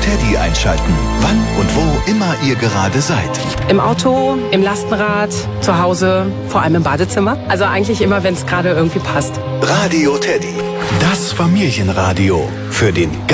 Teddy einschalten. Wann und wo immer ihr gerade seid. Im Auto, im Lastenrad, zu Hause, vor allem im Badezimmer. Also eigentlich immer, wenn es gerade irgendwie passt. Radio Teddy. Das Familienradio für den